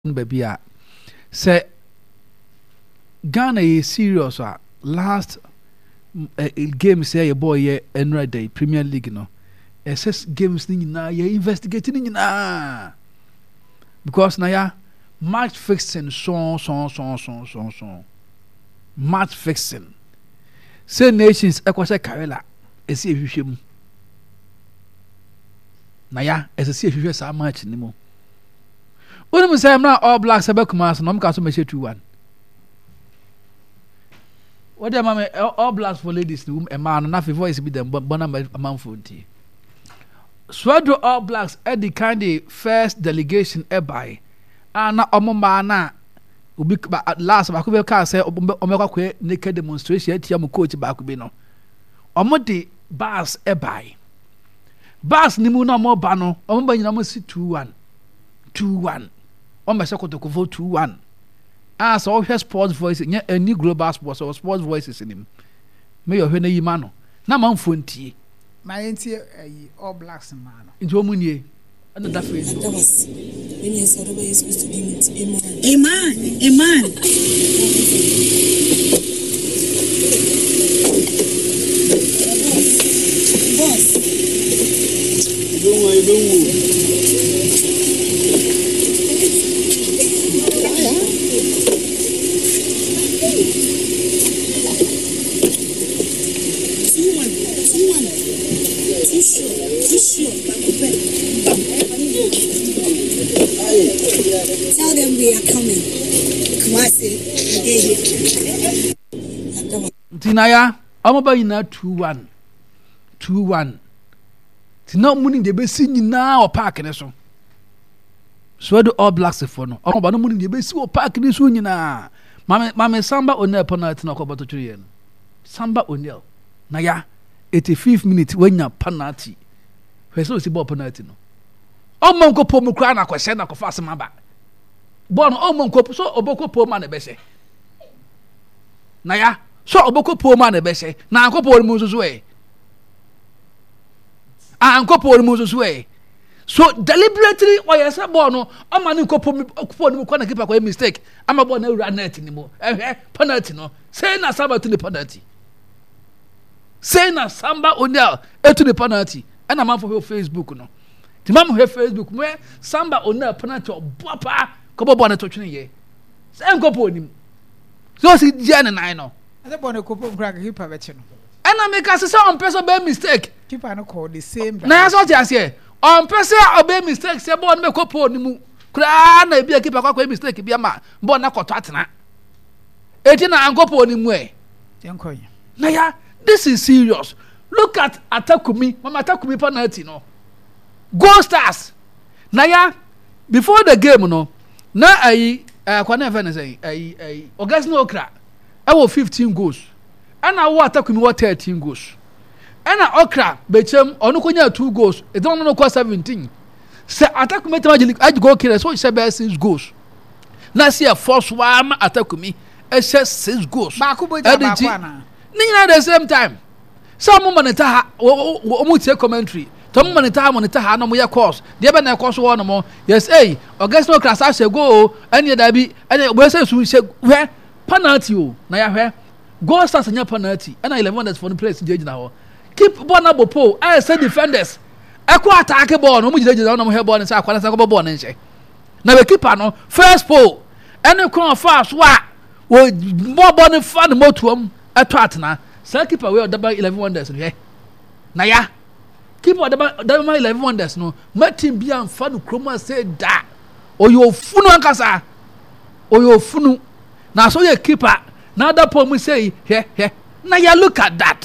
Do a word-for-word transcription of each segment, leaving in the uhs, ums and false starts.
baby a say Ghana is serious a last uh, game say your boy ye Enra Day Premier League no S games ni na ye investigating ni na because na ya match fixing so so so so so so match fixing say nations ekwase karela esi ehwehwe mu na ya esi ehwehwe sa match ni mu When we say I'm not all blacks, I become as no can make two one. What the mama all blacks for ladies room a man enough voice be them but bona a man for tea. Swadro all blacks at the kind of first delegation e by and not omoma na ubi at last I could can say omega kwe naked demonstration at yamu coach back be no. Omodi bars e by. Bars ni mu na mo ba no omba nyina mo si two one. two one. On my second to vote two one. Ah, so all sports voices, yeah, a new global sports or sports voices in him. May your Hene Yimano. Na man funti. My auntie all blacks and man. Into a munye. And that phrase. Amen. Amen. Boss. Don't worry, don't worry. Tell them we are coming. Kumasi, here. Tinaya, I'm about you now two one. two one. Tina money the best in now or parking so. So do all blacks for no. I'm about no money the best or parking this one na. Mama, Mama Samba on their penalty no about to yen. Samba O'Neill. Naya, eighty-fifth minute when you're penalty. Where's no see ball penalty no. Oh, Monko Pomo Crana, Quasena, Fast Mamba. Bon, oh, Monko, so Oboko poor man a besse. Naya, so Oboko poor man a besse. Now, Uncle Paul Moses way. Uncle Paul Moses way. So deliberately, why I said, Bono, I'm an Uncle Paul Mukana keep a mistake. I'm a born run net anymore. Eh, penalty no. Say na Samba to the penalty. Say na Samba O'Neill to the penalty. And I'm on for your Facebook no. The mama have Facebook where Samba on a penalty or papa couple bonnet touching ye. Same couple him. So see Jan and I know. I don't want to couple crack keep a veteran. And I make us a on person by mistake. Keep on call the same. Now that's what I say. On person obey mistakes, say born me couple nimu. Cran be a keep a mistake be a man. Born a cotana. Eighteen and couple nimwe. Uncle. Naya, this is serious. Look at Atakumi. Mama Atakumi penalty no. Go Stars. Naya, before the game, no, na I, uh, kwa never say, I, I, August no okra. I was fifteen goals. And I want to come thirteen goals. And I okra, bechem, onukonya two goals. It don't know cost seventeen. Say attack me to I go kill so it's about six goals. Last year, first one attack me, it says six goals. Bakubo Bakwana. Nina at the same time. Some money ta omu commentary. Tom money time on the Taha no more course. The other na course one more. Yes, eh. August no class I say go. Any that be any we say we say where penalty o. Na ya where go start anya penalty. And eleven that's for the place judge now. Keep ball na bopo. I say defenders. E ko attack ball no mo judge na no mo head ball say akwana say go ball na nche. Na we keeper no first pole. Any corner fast wa. We more ball no fan mo tuom. Eto atena. Say keeper we double eleven wonders here. Na ya keep what the my eleven wonders no. Martin be and fan chroma say da. Or your funu ankasa. Or your funu. Now so you keeper. Now that point we say here here. Now you look at that.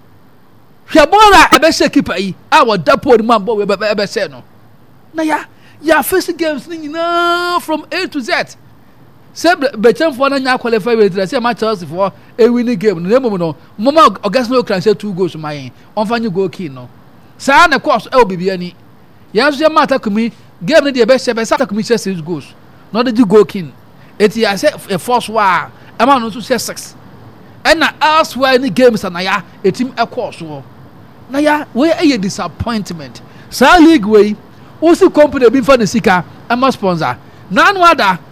Your bola ebe say keeper yi. I was that point man boy ebe ebe say no. Now ya ya first games ni na from A to Z. Say Bechem for na qualify with say match Chelsea for a winning game. No no. Mama August no can say two goals my. On fan you go key no. Sa na course e obibi ani ya so ma Atakumi game ne de be se be sa Atakumi six goals no de go king eti ya say a force wa e ma no so six and na elsewhere any games na ya etim e course wo na ya we e disappointment sa league we Usi company be for the sika, I'm a sponsor. nanu ada